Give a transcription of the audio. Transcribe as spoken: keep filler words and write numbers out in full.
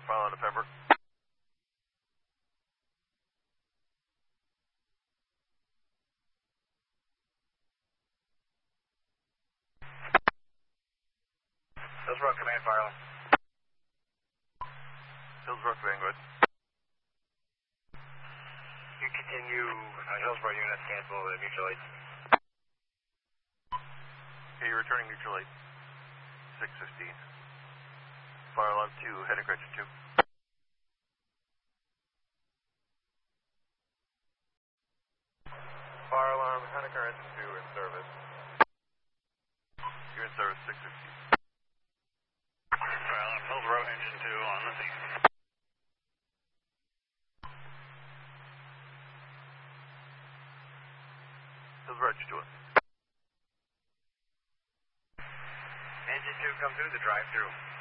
File out of Pembroke. Hillsborough Command, fire. Hillsborough Vanguard. You continue, uh, Hillsborough units cancel the mutual aid. Okay, you're returning mutual aid. six fifteen. Fire alarm two, heading correction two. Fire alarm, Henniker engine two in service. You're in service, six fifteen. Fire alarm, Hillsborough engine two on the scene. Hillsborough engine two. Engine two, come through the drive-through.